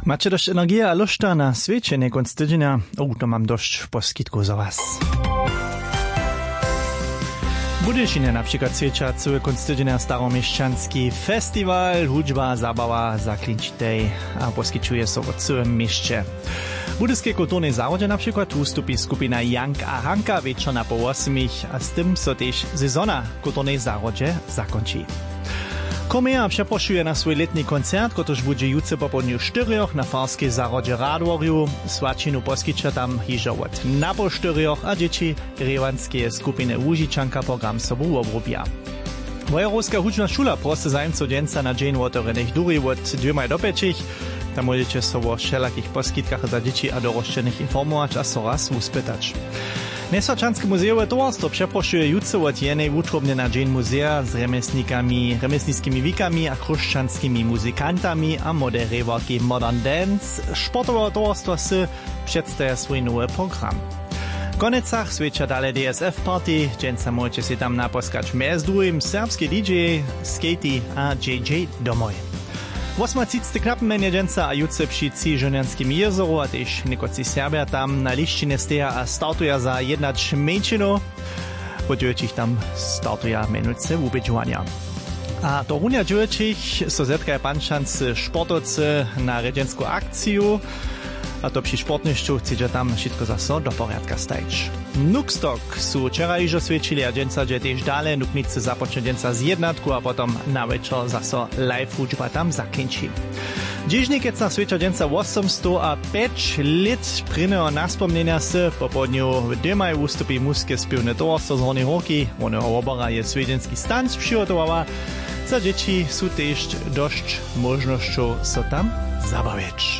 Macie dość energii a lušta na svečje nekonc tydzienia? To mam dość poskitku za was. Budyšine na przykład sveča cały konc tydzienia staromieszczanski festiwal, hudźba, zabawa, zaklinčitej a poskičuje so w całym mieście. W Budyskiej kulturnej zawodzie na przykład ustupi skupina Jank a Hanka wieczor na po 8, a z tym so też sezona kulturnej zawodzie zakończy. Komea przeproszuje na swój letni koncert, który będzie jutro po południu 4 na farskiej zarodzie Radworju. Słačinu poskiča tam hižo od na po 4, a dzieci rewanskie skupiny Łužičanka program sobu obrubia. Wojerowska hudźbna szula proste zajemco dżęca na dzień otvorenych duri od 2 do 5. Tam możecie so o wszelakich poskitkach za dzieci a dorośćenych informować a so raz uspytać. Nesłačanske muzejowe towarstwo przeproszuje jutro od 1 utrobnie na dzień muzea z remesnickimi wikami a chrześcijanskimi muzykantami a moderowarki Modern Dance. Sportowe towarstwo przedstawia swój nowy program. W konecach sveča dalej DSF Party, dżęca możecie się tam naposkać mez drugim serbski DJ, Skatey a JJ Domoj. 8. knapmenie dżęca a jutce przy Żonianskim jezoru, a też niekoci Serbia tam na liścinie steja a startuja za jednać mejčinu, podzielcich tam startuja menujce ubedźwania. A to runia dzielcich so zetkaje panšancy sportovcy na redžensku akciju, a to przy sportnišću chcecie tam wszystko zaso do porядka stajć. Nukstok su wczoraj już oswiecili, a dżęca dże też dalej nuknicy zapocznie dżęca z jednatku, a potom na wieczor zaso live hudźba tam zaklęci. Dziś keď sa sveča dżęca 805 lat pryneho naspomnienia se po południu w dymaj ustupi muskie spiewne towarstwo z Hornej Horki, oneho obora je svedzenski stanc przygotovala, za dzieci su też dość możnością so tam zabawić.